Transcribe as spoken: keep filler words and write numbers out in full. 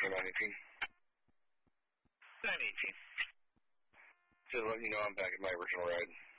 for nine eighteen. nine eighteen. Just letting you know I'm back at my original ride.